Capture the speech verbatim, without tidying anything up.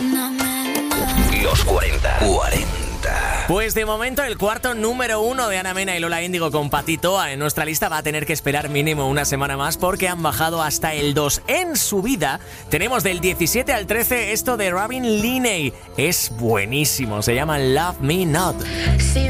Los cuarenta. cuarenta. Pues de momento el cuarto número uno de Ana Mena y Lola Índigo con Patito en nuestra lista va a tener que esperar mínimo una semana más porque han bajado hasta el dos. En subida tenemos del diecisiete al trece esto de Robin Linney. Es buenísimo, se llama Love Me Not.